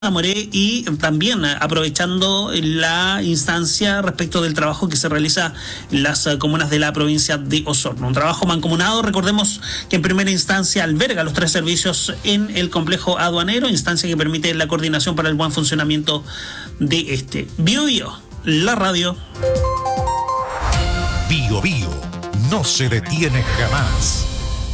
Moré y también aprovechando la instancia respecto del trabajo que se realiza en las comunas de la provincia de Osorno. Un trabajo mancomunado, recordemos que en primera instancia alberga los 3 servicios en el complejo aduanero, instancia que permite la coordinación para el buen funcionamiento de este. Bio Bio, la radio. Bio Bio, no se detiene jamás.